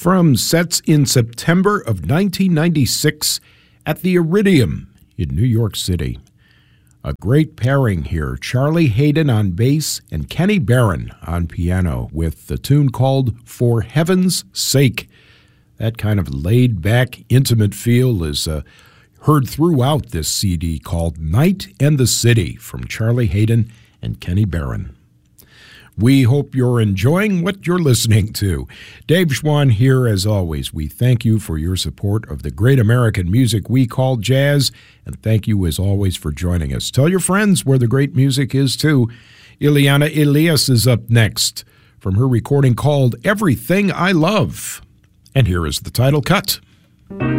from sets in September of 1996 at the Iridium in New York City. A great pairing here, Charlie Haden on bass and Kenny Barron on piano with the tune called For Heaven's Sake. That kind of laid-back, intimate feel is heard throughout this CD called Night and the City from Charlie Haden and Kenny Barron. We hope you're enjoying what you're listening to. Dave Schwann here as always. We thank you for your support of the great American music we call jazz, and thank you as always for joining us. Tell your friends where the great music is too. Ileana Elias is up next from her recording called Everything I Love. And here is the title cut.